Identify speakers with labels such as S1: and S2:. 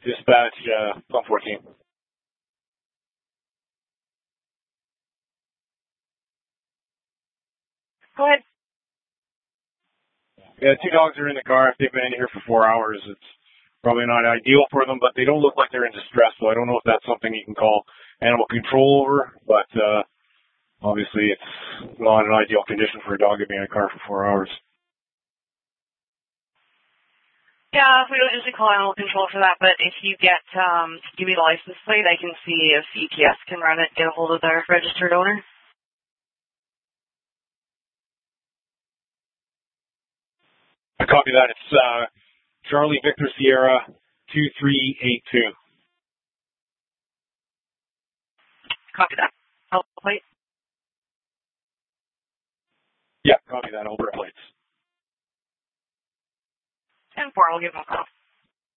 S1: Dispatch, pump 14.
S2: Go ahead.
S1: Yeah, 2 dogs are in the car. If they've been in here for 4 hours, it's probably not ideal for them, but they don't look like they're in distress, so I don't know if that's something you can call animal control over, but obviously it's not an ideal condition for a dog to be in a car for 4 hours.
S2: Yeah, we don't usually call animal control for that, but if you give me the license plate, I can see if EPS can run it, get a hold of their registered owner.
S1: I copy that. It's Charlie Victor Sierra 2382.
S2: Copy that. Plate?
S1: Yeah, copy that. Over at plates.
S2: 10-4, I'll give them a call.